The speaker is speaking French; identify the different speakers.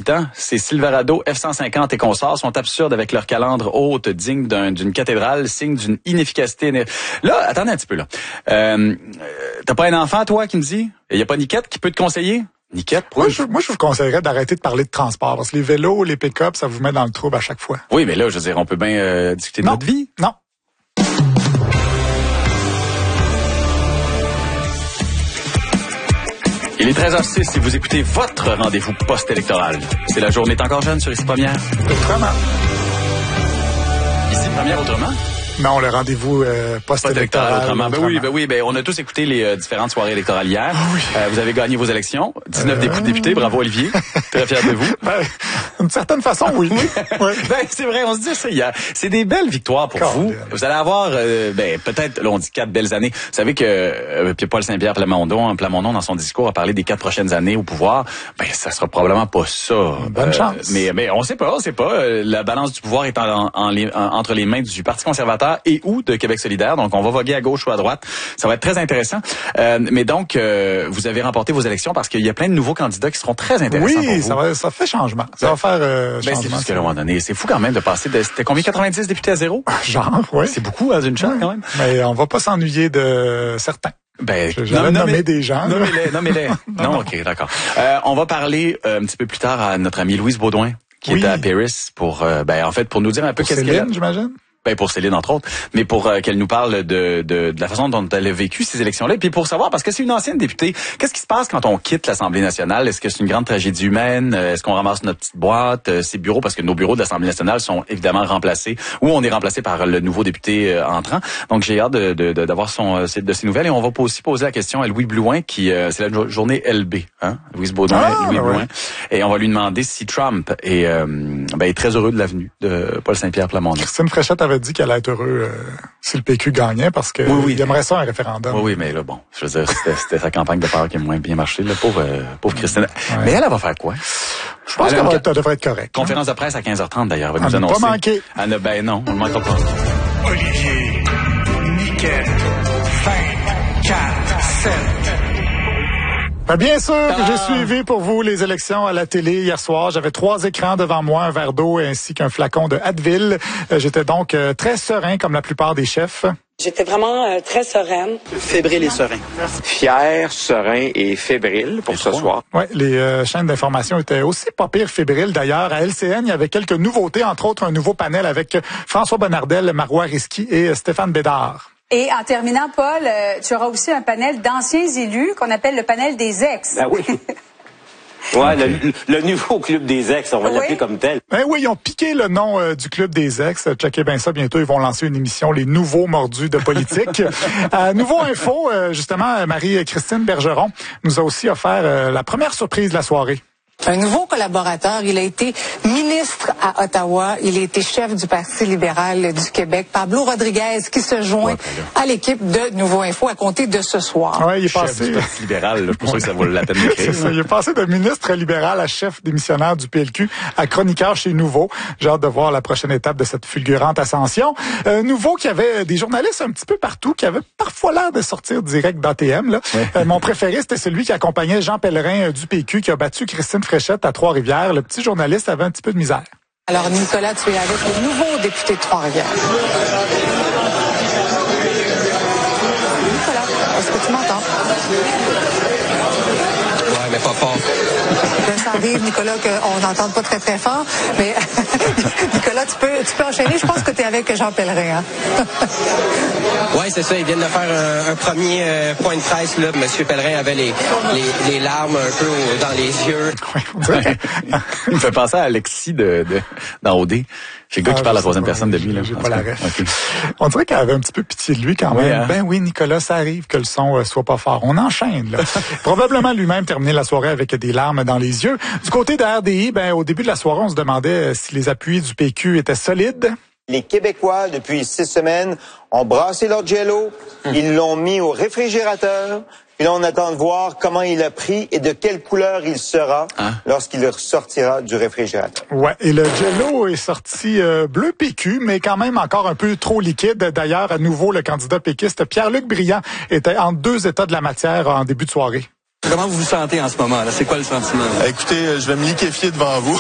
Speaker 1: Hein? Ces Silverado F-150 et consorts sont absurdes avec leur calandre haute, digne d'une cathédrale, signe d'une inefficacité. Là, attendez un petit peu, là. T'as pas un enfant, toi, qui me dit? Il y a pas Niquette qui peut te conseiller? Niquette,
Speaker 2: moi, je vous conseillerais d'arrêter de parler de transport. Parce que les vélos, les pick-up, ça vous met dans le trouble à chaque fois.
Speaker 1: Oui, mais là, je veux dire, on peut bien discuter de notre vie.
Speaker 2: Non.
Speaker 1: Il est 13h06 et vous écoutez votre rendez-vous post-électoral. C'est la journée est encore jeune sur Ici Première.
Speaker 2: Autrement.
Speaker 1: Ici Première autrement?
Speaker 2: Non, le rendez-vous post-électoral.
Speaker 1: Autrement. Ben oui, on a tous écouté les différentes soirées électorales hier.
Speaker 2: Oui.
Speaker 1: Vous avez gagné vos élections. 19 députés, bravo Olivier. Très fier de vous.
Speaker 2: D'une certaine façon, oui. Oui.
Speaker 1: Ben, c'est vrai, on se dit ça hier. C'est des belles victoires pour vous. Vous allez avoir, peut-être, là, on dit 4 belles années. Vous savez que Pierre-Paul Saint-Pierre Plamondon, dans son discours, a parlé des 4 prochaines années au pouvoir. Ben, ça sera probablement pas ça.
Speaker 2: Bonne chance.
Speaker 1: Mais on sait pas. La balance du pouvoir est entre les mains du Parti conservateur et ou de Québec solidaire. Donc, on va voguer à gauche ou à droite. Ça va être très intéressant. Mais donc, vous avez remporté vos élections parce qu'il y a plein de nouveaux candidats qui seront très intéressants pour vous.
Speaker 2: Oui, ça fait changement. Ça va faire changement.
Speaker 1: C'est juste qu'à un moment donné, c'est fou quand même de passer c'était combien, 90 députés à 0?
Speaker 2: Genre, oui.
Speaker 1: C'est beaucoup d'une chambre quand même.
Speaker 2: Mais on va pas s'ennuyer de certains. J'avais nommé des gens.
Speaker 1: Nommez-les. Non, OK, d'accord. On va parler un petit peu plus tard à notre amie Louise Baudouin, qui est à Paris pour nous dire un peu qu'est-ce qu'elle a.
Speaker 2: J'imagine.
Speaker 1: Ben pour Céline entre autres, mais pour qu'elle nous parle de la façon dont elle a vécu ces élections-là, et puis pour savoir parce que c'est une ancienne députée, qu'est-ce qui se passe quand on quitte l'Assemblée nationale? Est-ce que c'est une grande tragédie humaine? Est-ce qu'on ramasse notre petite boîte, ses bureaux, parce que nos bureaux de l'Assemblée nationale sont évidemment remplacés, ou on est remplacé par le nouveau député entrant. Donc j'ai hâte d'avoir de ces nouvelles, et on va aussi poser la question à Louis Blouin, qui c'est la journée LB, hein? Louise Baudouin, Louis Blouin, et on va lui demander si Trump est très heureux de l'avenue de Paul Saint-Pierre Plamondon.
Speaker 2: Christine Fréchette avait dit qu'elle allait être heureux si le PQ gagnait parce que il aimerait ça un référendum.
Speaker 1: Oui, mais là, bon, je veux dire, c'était sa campagne de peur qui a moins bien marché, là, pauvre Christine. Ouais. Mais elle va faire quoi?
Speaker 2: Je pense qu'elle devrait être correcte.
Speaker 1: Conférence de presse à 15h30 d'ailleurs, elle va nous annoncer.
Speaker 2: Pas manquer.
Speaker 1: Non, on ne manquera pas.
Speaker 3: Olivier, Niquette, 20, 4, 7.
Speaker 2: Bien sûr que j'ai suivi pour vous les élections à la télé hier soir. J'avais 3 écrans devant moi, un verre d'eau ainsi qu'un flacon de Advil. J'étais donc très serein comme la plupart des chefs.
Speaker 4: J'étais vraiment très sereine.
Speaker 5: Fébrile et serein. Fier, serein et fébrile pour ce soir.
Speaker 2: Oui, les chaînes d'information étaient aussi pas pire fébriles d'ailleurs. À LCN, il y avait quelques nouveautés, entre autres un nouveau panel avec François Bonnardel, Marois Risky et Stéphane Bédard.
Speaker 6: Et en terminant, Paul, tu auras aussi un panel d'anciens élus qu'on appelle le panel des ex.
Speaker 5: Ah oui. Ouais, le nouveau club des ex, on va l'appeler comme tel.
Speaker 2: Ben oui, ils ont piqué le nom du club des ex. Checkez bien ça, bientôt ils vont lancer une émission, les nouveaux mordus de politique. Nouveau info, justement, Marie-Christine Bergeron nous a aussi offert la première surprise de la soirée.
Speaker 7: Un nouveau collaborateur, il a été ministre à Ottawa, il a été chef du Parti libéral du Québec, Pablo Rodriguez, qui se joint à l'équipe de Nouveau Info à compter de ce soir.
Speaker 1: Ouais, il est passé du Parti libéral, là, je pense que ça vaut la peine d'écrire.
Speaker 2: Il est passé de ministre libéral à chef démissionnaire du PLQ à chroniqueur chez Nouveau. J'ai hâte de voir la prochaine étape de cette fulgurante ascension. Nouveau qui avait des journalistes un petit peu partout, qui avaient parfois l'air de sortir direct d'ATM. Là. Ouais. Mon préféré, c'était celui qui accompagnait Jean Pellerin du PQ, qui a battu Christine Fréchette à Trois-Rivières. Le petit journaliste avait un petit peu de misère.
Speaker 7: Alors, Nicolas, tu es avec le nouveau député de Trois-Rivières. Nicolas, est-ce que tu m'entends?
Speaker 8: Ouais, mais pas fort.
Speaker 7: Ça arrive, Nicolas, qu'on n'entende pas très, très fort. Mais Nicolas, tu peux enchaîner. Je pense que tu es avec Jean Pellerin. Hein?
Speaker 8: Oui, c'est ça. Ils viennent de faire un premier point de presse. Là. Monsieur Pellerin avait les larmes un peu dans les yeux.
Speaker 1: Il me fait penser à Alexis dans OD. C'est le gars qui parle à la troisième personne de lui. Là.
Speaker 2: J'ai pas la ref. Okay. On dirait qu'elle avait un petit peu pitié de lui quand même. Oui, hein? Ben oui, Nicolas, ça arrive que le son soit pas fort. On enchaîne. Là. Probablement lui-même terminer la soirée avec des larmes dans les yeux. Du côté de RDI, au début de la soirée, on se demandait si les appuis du PQ étaient solides.
Speaker 9: Les Québécois, depuis 6 semaines, ont brassé leur Jell-O, ils l'ont mis au réfrigérateur, puis là, on attend de voir comment il a pris et de quelle couleur il sera lorsqu'il sortira du réfrigérateur. Ouais, et le Jell-O est sorti bleu PQ, mais quand même encore un peu trop liquide. D'ailleurs, à nouveau, le candidat péquiste Pierre-Luc Briand était en 2 états de la matière en début de soirée.
Speaker 10: Comment vous vous sentez en ce moment? C'est quoi le sentiment?
Speaker 11: Écoutez, je vais me liquéfier devant vous.